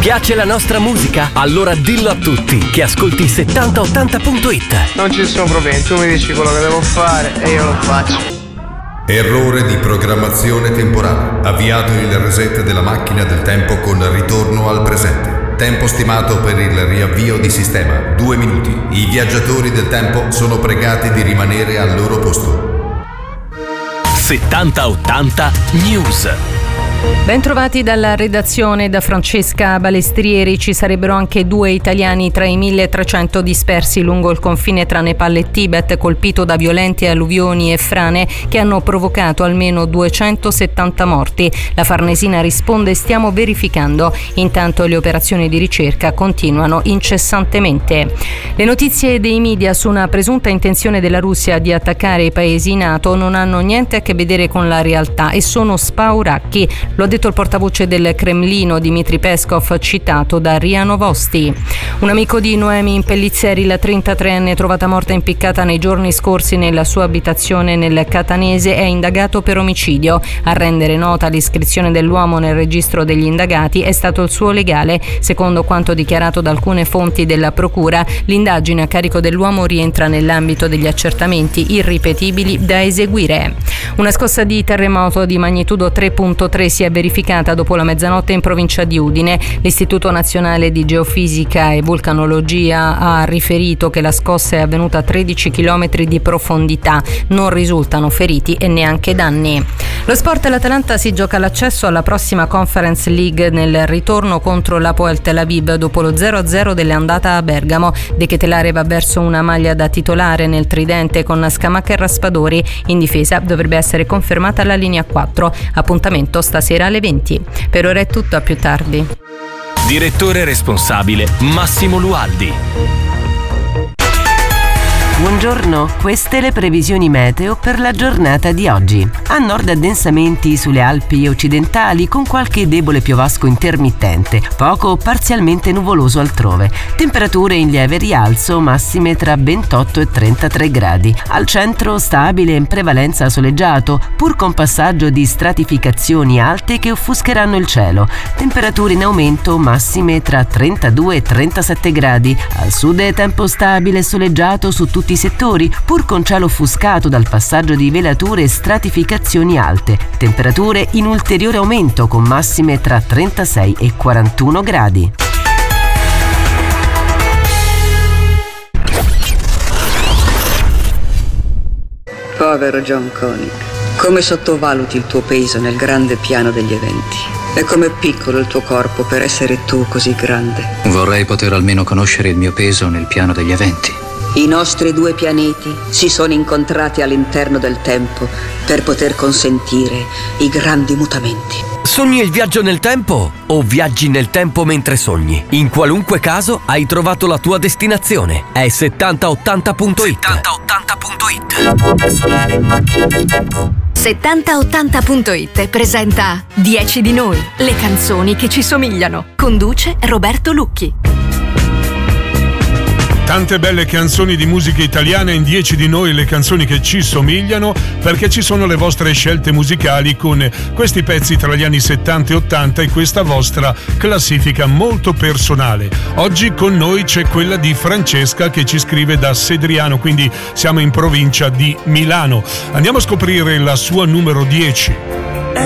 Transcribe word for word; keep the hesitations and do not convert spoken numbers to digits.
piace la nostra musica? Allora dillo a tutti che ascolti settanta ottanta punto it. Non ci sono problemi, tu mi dici quello che devo fare e io lo faccio. Errore di programmazione temporale. Avviato il reset della macchina del tempo con ritorno al presente. Tempo stimato per il riavvio di sistema, due minuti. I viaggiatori del tempo sono pregati di rimanere al loro posto. settanta ottanta News. Bentrovati dalla redazione da Francesca Balestrieri. Ci sarebbero anche due italiani tra i milletrecento dispersi lungo il confine tra Nepal e Tibet, colpito da violente alluvioni e frane che hanno provocato almeno duecentosettanta morti. La Farnesina risponde: stiamo verificando. Intanto le operazioni di ricerca continuano incessantemente. Le notizie dei media su una presunta intenzione della Russia di attaccare i paesi NATO non hanno niente a che vedere con la realtà e sono spauracchi. Lo ha detto il portavoce del Cremlino Dmitry Peskov, citato da R I A Novosti. Un amico di Noemi Pellizzeri, la trentatreenne trovata morta impiccata nei giorni scorsi nella sua abitazione nel Catanese, è indagato per omicidio. A rendere nota l'iscrizione dell'uomo nel registro degli indagati è stato il suo legale. Secondo quanto dichiarato da alcune fonti della procura, l'indagine a carico dell'uomo rientra nell'ambito degli accertamenti irripetibili da eseguire. Una scossa di terremoto di magnitudo tre virgola tre si è verificata dopo la mezzanotte in provincia di Udine. L'Istituto Nazionale di Geofisica e Vulcanologia ha riferito che la scossa è avvenuta a tredici chilometri di profondità. Non risultano feriti e neanche danni. Lo sport: l'Atalanta si gioca l'accesso alla prossima Conference League nel ritorno contro l'Hapoel Tel Aviv dopo lo zero a zero dell'andata a Bergamo. De Ketelare va verso una maglia da titolare nel tridente con Scamacca e Raspadori. In difesa dovrebbe essere confermata la linea quattro. Appuntamento stasera alle venti. Per ora è tutto, a più tardi. Direttore responsabile Massimo Lualdi. Buongiorno, queste le previsioni meteo per la giornata di oggi. A nord addensamenti sulle Alpi occidentali con qualche debole piovasco intermittente, poco o parzialmente nuvoloso altrove. Temperature in lieve rialzo, massime tra ventotto e trentatré gradi. Al centro stabile in prevalenza soleggiato, pur con passaggio di stratificazioni alte che offuscheranno il cielo. Temperature in aumento, massime tra trentadue e trentasette gradi. Al sud è tempo stabile e soleggiato su tutti i settori, pur con cielo offuscato dal passaggio di velature e stratificazioni alte. Temperature in ulteriore aumento con massime tra trentasei e quarantuno gradi. Povero John Koenig, come sottovaluti il tuo peso nel grande piano degli eventi. E com'è piccolo il tuo corpo per essere tu così grande. Vorrei poter almeno conoscere il mio peso nel piano degli eventi. I nostri due pianeti si sono incontrati all'interno del tempo per poter consentire i grandi mutamenti. Sogni il viaggio nel tempo o viaggi nel tempo mentre sogni? In qualunque caso hai trovato la tua destinazione. È settanta ottanta punto it. settanta ottanta punto it. settanta ottanta punto it presenta dieci di noi, le canzoni che ci somigliano. Conduce Roberto Lucchi. Tante belle canzoni di musica italiana in dieci di noi, le canzoni che ci somigliano, perché ci sono le vostre scelte musicali con questi pezzi tra gli anni settanta e ottanta e questa vostra classifica molto personale. Oggi con noi c'è quella di Francesca che ci scrive da Sedriano, quindi siamo in provincia di Milano. Andiamo a scoprire la sua numero dieci. È